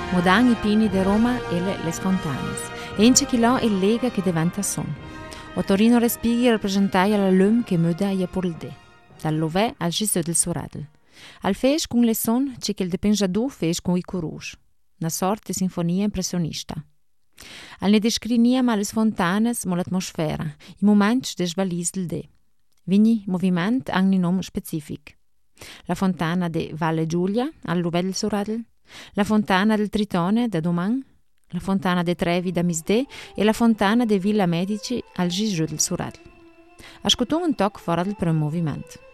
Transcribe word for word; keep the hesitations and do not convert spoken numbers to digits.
Modan i pini de Roma e le Les Fontanes. E in Cechilò il lega che diventa son. O Torino Respighi rappresentai alla lum che muda ia por il de. Dal Lovè al Gisù del Suradel. Al fes con le son c'è che il depengiadù fes con i coruj. Una sorta di sinfonia impressionista. Al ne descrinia ma les fontanes mo l'atmosfera, i moments des valis del de. Vigni moviment han un nom specific. La fontana de Valle Giulia, al Lovè del Suradel, la fontana del Tritone da Doman, la fontana de Trevi da Misdè e la fontana de Villa Medici al Gisù del Suradel. Ascoltò un toc fora del primo movimento.